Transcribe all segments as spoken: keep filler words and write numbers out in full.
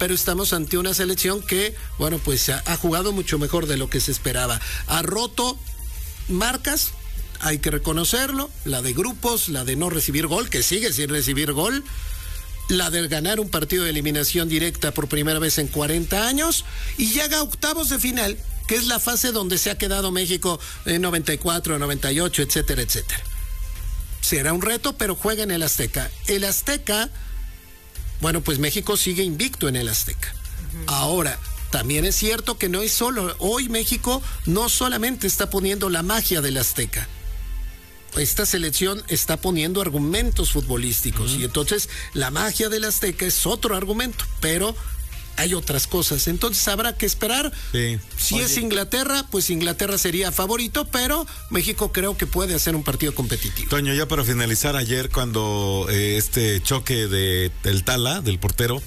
pero estamos ante una selección que, bueno, pues ha, ha jugado mucho mejor de lo que se esperaba. Ha roto marcas, hay que reconocerlo, la de grupos, la de no recibir gol, que sigue sin recibir gol, la de ganar un partido de eliminación directa por primera vez en cuarenta años, y llega a octavos de final, que es la fase donde se ha quedado México en noventa y cuatro, noventa y ocho, etcétera, etcétera. Será un reto, pero juega en el Azteca. El Azteca, bueno, pues México sigue invicto en el Azteca. Uh-huh. Ahora, también es cierto que no es solo, hoy México no solamente está poniendo la magia del Azteca. Esta selección está poniendo argumentos futbolísticos, uh-huh. y entonces la magia del Azteca es otro argumento, pero hay otras cosas, entonces habrá que esperar. Sí. Si Oye. es Inglaterra, pues Inglaterra sería favorito, pero México creo que puede hacer un partido competitivo. Toño, ya para finalizar, ayer cuando eh, este choque de del Tala, del portero,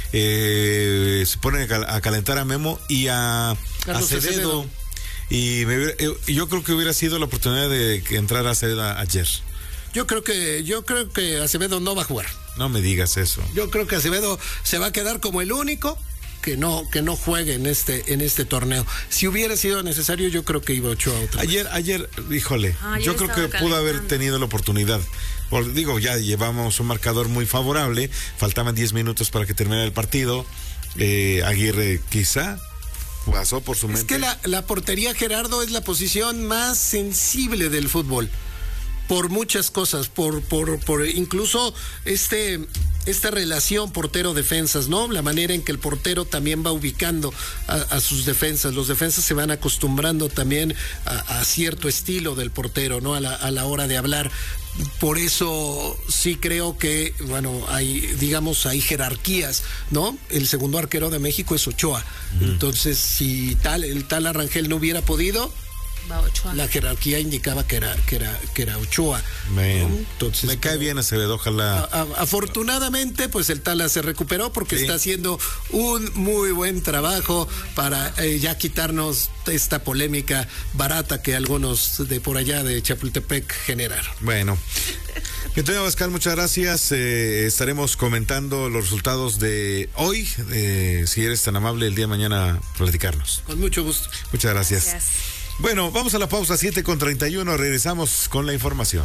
eh, se pone a calentar a Memo y a Acevedo, Acevedo. y me, eh, yo creo que hubiera sido la oportunidad de que entrara Acevedo ayer. Yo creo que yo creo que Acevedo no va a jugar. No me digas eso. Yo creo que Acevedo se va a quedar como el único que no que no juegue en este en este torneo. Si hubiera sido necesario, yo creo que iba Ochoa otra vez. Ayer ayer, híjole, ah, yo creo que calentando. Pudo haber tenido la oportunidad. Por, digo, ya llevamos un marcador muy favorable, faltaban diez minutos para que terminara el partido. Eh, Aguirre quizá pasó por su mente. Es que la, la portería, Gerardo, es la posición más sensible del fútbol. Por muchas cosas, por, por, por incluso este, esta relación portero-defensas, ¿no? La manera en que el portero también va ubicando a, a sus defensas. Los defensas se van acostumbrando también a, a cierto estilo del portero, ¿no? A la, a la hora de hablar. Por eso sí creo que, bueno, hay, digamos, hay jerarquías, ¿no? El segundo arquero de México es Ochoa. Uh-huh. Entonces, si tal, el tal Arrangel no hubiera podido, Ochoa. La jerarquía indicaba que era que era que era Ochoa. ¿No? Entonces, me cae bien Acevedo, ojalá. A, a, afortunadamente, pues el Tala se recuperó porque sí. está haciendo un muy buen trabajo para eh, ya quitarnos esta polémica barata que algunos de por allá de Chapultepec generaron. Bueno. Antonio Abascal, muchas gracias. Eh, estaremos comentando los resultados de hoy. Eh, si eres tan amable, el día de mañana platicarnos. Con mucho gusto. Muchas gracias. gracias. Bueno, vamos a la pausa, siete con treinta y uno, regresamos con la información.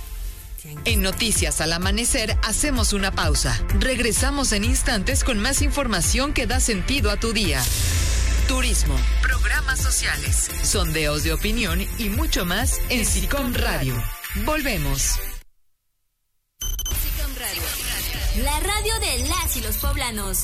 En Noticias al Amanecer hacemos una pausa. Regresamos en instantes con más información que da sentido a tu día. Turismo, programas sociales, sondeos de opinión y mucho más en SICOM Radio. Volvemos. SICOM Radio, la radio de las y los poblanos.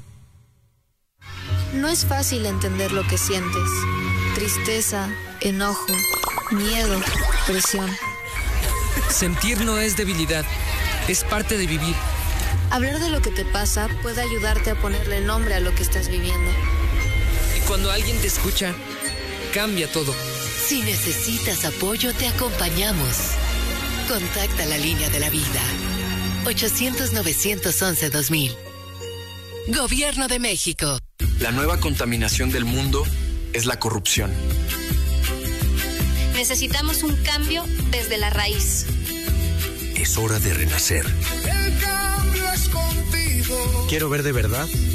No es fácil entender lo que sientes. Tristeza, enojo, miedo, presión. Sentir no es debilidad, es parte de vivir. Hablar de lo que te pasa puede ayudarte a ponerle nombre a lo que estás viviendo. Y cuando alguien te escucha, cambia todo. Si necesitas apoyo, te acompañamos. Contacta la línea de la vida. ochocientos, novecientos once, dos mil. Gobierno de México. La nueva contaminación del mundo es la corrupción. Necesitamos un cambio desde la raíz. Es hora de renacer. El cambio es contigo. Quiero ver de verdad